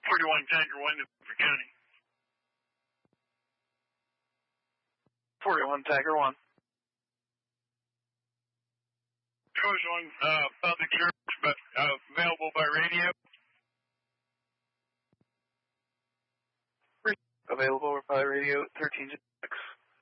41 Tiger 1 to Beaufort County. 41 Tiger 1. Choice 1, public service, but available by radio. Available by radio 1306.